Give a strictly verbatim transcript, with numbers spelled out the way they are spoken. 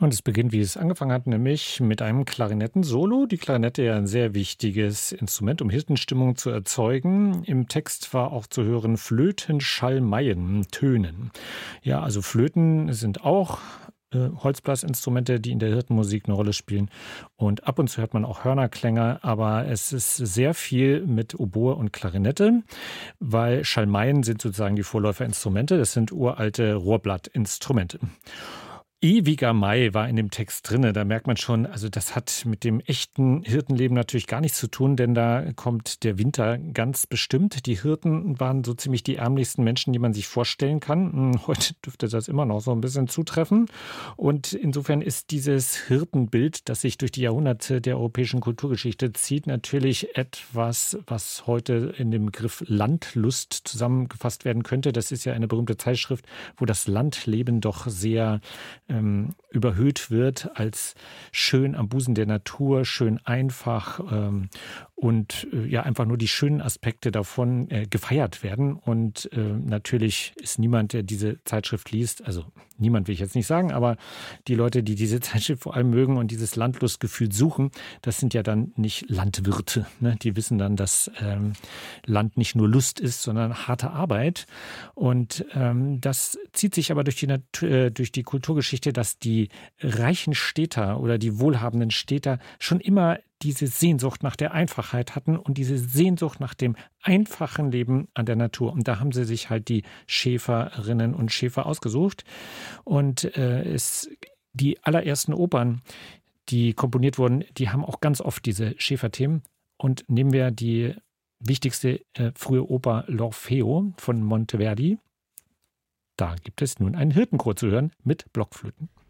Und es beginnt, wie es angefangen hat, nämlich mit einem Klarinetten-Solo. Die Klarinette ja ein sehr wichtiges Instrument, um Hirtenstimmung zu erzeugen. Im Text war auch zu hören Flöten, Schalmeien, Tönen. Ja, also Flöten sind auch äh, Holzblasinstrumente, die in der Hirtenmusik eine Rolle spielen. Und ab und zu hört man auch Hörnerklänge, aber es ist sehr viel mit Oboe und Klarinette, weil Schalmeien sind sozusagen die Vorläuferinstrumente. Das sind uralte Rohrblattinstrumente. Ewiger Mai war in dem Text drinne. Da merkt man schon, also das hat mit dem echten Hirtenleben natürlich gar nichts zu tun, denn da kommt der Winter ganz bestimmt. Die Hirten waren so ziemlich die ärmlichsten Menschen, die man sich vorstellen kann. Heute dürfte das immer noch so ein bisschen zutreffen. Und insofern ist dieses Hirtenbild, das sich durch die Jahrhunderte der europäischen Kulturgeschichte zieht, natürlich etwas, was heute in dem Begriff Landlust zusammengefasst werden könnte. Das ist ja eine berühmte Zeitschrift, wo das Landleben doch sehr Ähm, überhöht wird als schön am Busen der Natur, schön einfach ähm, und äh, ja einfach nur die schönen Aspekte davon äh, gefeiert werden. Und äh, natürlich ist niemand, der diese Zeitschrift liest, also niemand will ich jetzt nicht sagen, aber die Leute, die diese Zeitschrift vor allem mögen und dieses Landlustgefühl suchen, das sind ja dann nicht Landwirte. Ne? Die wissen dann, dass ähm, Land nicht nur Lust ist, sondern harte Arbeit. Und ähm, das zieht sich aber durch die, Nat- äh, durch die Kulturgeschichte, dass die reichen Städter oder die wohlhabenden Städter schon immer diese Sehnsucht nach der Einfachheit hatten und diese Sehnsucht nach dem einfachen Leben an der Natur. Und da haben sie sich halt die Schäferinnen und Schäfer ausgesucht. Und äh, es, die allerersten Opern, die komponiert wurden, die haben auch ganz oft diese Schäferthemen. Und nehmen wir die wichtigste äh, frühe Oper L'Orfeo von Monteverdi. Da gibt es nun einen Hirtenchor zu hören mit Blockflöten.